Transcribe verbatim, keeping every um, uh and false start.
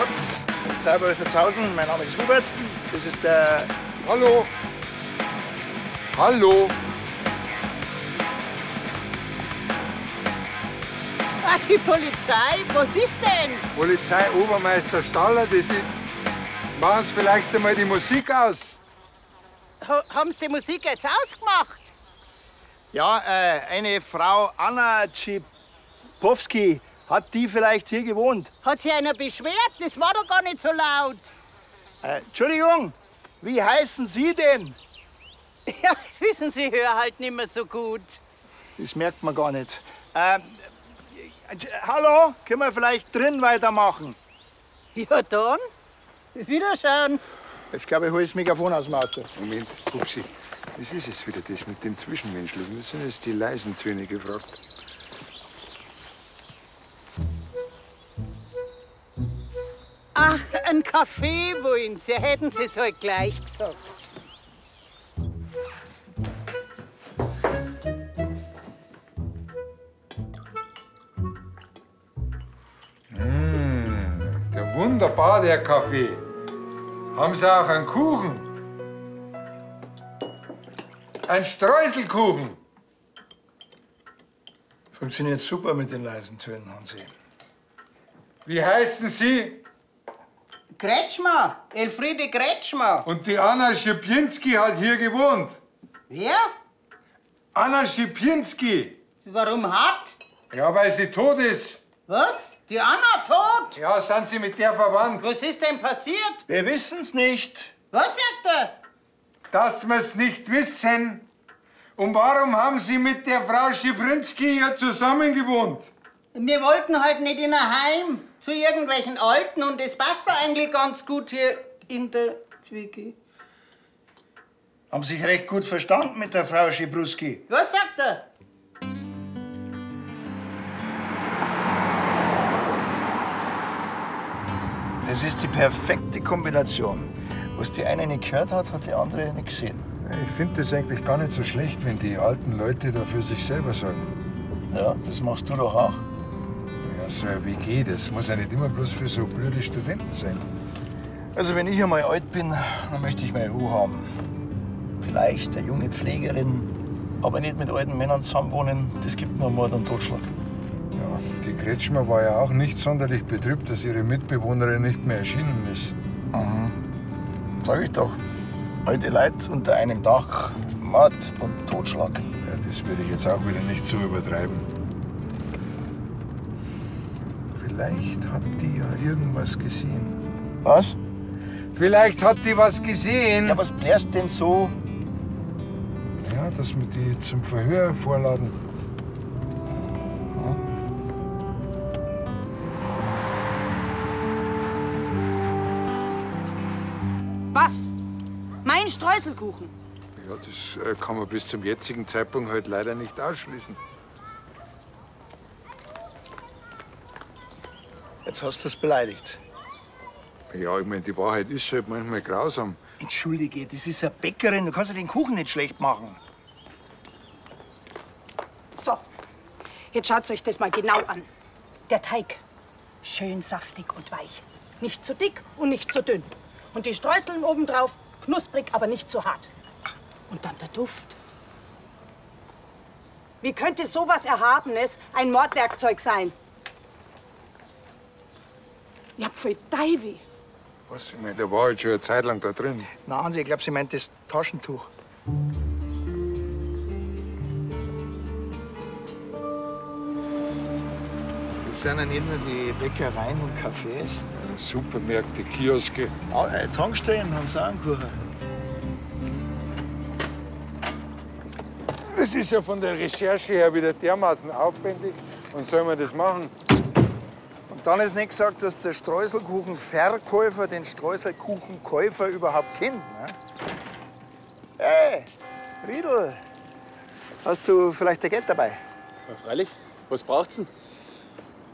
Gott, jetzt seid ihr euch jetzt Hausen. Mein Name ist Hubert. Das ist der... Hallo. Hallo. Ah, die Polizei? Was ist denn? Polizeiobermeister Staller, das ist... Machen Sie vielleicht einmal die Musik aus. Ha haben Sie die Musik jetzt ausgemacht? Ja, äh, eine Frau Anna Tschipowski. Hat die vielleicht hier gewohnt? Hat sich einer beschwert? Das war doch gar nicht so laut. Äh, Entschuldigung, wie heißen Sie denn? Ja, wissen Sie, höre halt nicht mehr so gut. Das merkt man gar nicht. Ähm, äh, hallo, können wir vielleicht drin weitermachen? Ja, dann. Wiederschauen. Jetzt glaube ich, hol ich das Mikrofon aus dem Auto. Moment, Pupsi. Das ist jetzt wieder das mit dem Zwischenmenschlichen. Das sind jetzt die leisen Töne gefragt. Ach, einen Kaffee wollen Sie. Hätten Sie es halt gleich gesagt. Mmh, der wunderbar, der Kaffee. Haben Sie auch einen Kuchen? Ein Streuselkuchen. Funktioniert super mit den leisen Tönen, Hansi. Wie heißen Sie? Kretschmer, Elfriede Kretschmer. Und die Anna Schipinski hat hier gewohnt. Wer? Anna Schipinski. Warum hat? Ja, weil sie tot ist. Was? Die Anna tot? Ja, sind Sie mit der verwandt? Was ist denn passiert? Wir wissen's nicht. Was sagt er? Dass wir's nicht wissen. Und warum haben Sie mit der Frau Schipinski hier zusammen gewohnt? Wir wollten halt nicht in ein Heim zu irgendwelchen Alten und es passt da eigentlich ganz gut hier in der W G. Haben sich recht gut verstanden mit der Frau Schipruski. Was sagt er? Das ist die perfekte Kombination. Was die eine nicht gehört hat, hat die andere nicht gesehen. Ich finde das eigentlich gar nicht so schlecht, wenn die alten Leute da für sich selber sorgen. Ja, das machst du doch auch. Ja, so ein W G, das muss ja nicht immer bloß für so blöde Studenten sein. Also wenn ich einmal alt bin, dann möchte ich meine Ruhe haben. Vielleicht eine junge Pflegerin, aber nicht mit alten Männern zusammenwohnen. Das gibt nur Mord und Totschlag. Ja, die Kretschmer war ja auch nicht sonderlich betrübt, dass ihre Mitbewohnerin nicht mehr erschienen ist. Mhm. Sag ich doch. Alte Leute unter einem Dach, Mord und Totschlag. Ja, das würde ich jetzt auch wieder nicht so übertreiben. Vielleicht hat die ja irgendwas gesehen. Was? Vielleicht hat die was gesehen. Ja, was blärst denn so? Ja, dass wir die zum Verhör vorladen. Was? Mein Streuselkuchen? Ja, das äh, kann man bis zum jetzigen Zeitpunkt halt leider nicht ausschließen. Jetzt hast du es beleidigt. Ja, ich meine, die Wahrheit ist halt manchmal grausam. Entschuldige, das ist eine Bäckerin. Du kannst ja den Kuchen nicht schlecht machen. So, jetzt schaut euch das mal genau an. Der Teig, schön saftig und weich. Nicht zu dick und nicht zu dünn. Und die Streuseln obendrauf, knusprig, aber nicht zu hart. Und dann der Duft. Wie könnte sowas Erhabenes ein Mordwerkzeug sein? Ich hab voll Deiwi. Was? Ich meine, der war halt schon eine Zeit lang da drin. Na, Hansi, ich glaube, sie meint das Taschentuch. Das sind ja nicht nur die Bäckereien und Cafés. Ja, Supermärkte, Kioske. Ah, äh, Tankstellen haben sie auch einen Kuchen. Das ist ja von der Recherche her wieder dermaßen aufwendig. Und soll man das machen? Und dann ist nicht gesagt, dass der Streuselkuchenverkäufer den Streuselkuchenkäufer überhaupt kennt. Ne? Hey, Riedl, hast du vielleicht ein Geld dabei? Ja, freilich. Was braucht's denn?